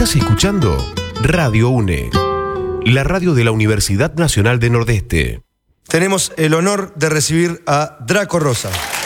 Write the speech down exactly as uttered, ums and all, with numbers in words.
Estás escuchando Radio UNE, la radio de la Universidad Nacional de Nordeste. Tenemos el honor de recibir a Draco Rosa.